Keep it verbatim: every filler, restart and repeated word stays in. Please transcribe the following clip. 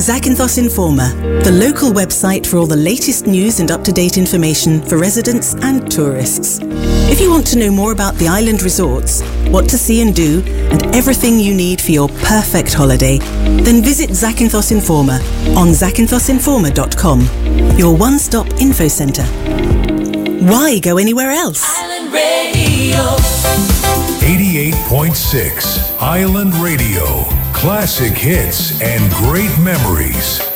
Zakynthos Informer, the local website for all the latest news and up-to-date information for residents and tourists. If you want to know more about the island resorts, what to see and do, and everything you need for your perfect holiday, then visit Zakynthos Informer on zakynthos informer dot com, your one-stop info centre. Why go anywhere else? Island Radio. eighty-eight point six Island Radio. Classic hits and great memories.